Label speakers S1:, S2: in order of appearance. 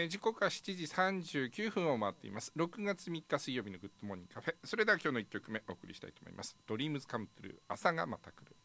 S1: 時刻は7時39分を回っています。6月3日水曜日のグッドモーニングカフェ。それでは今日の1曲目お送りしたいと思います。ドリームズカムトゥルー、朝がまた来る。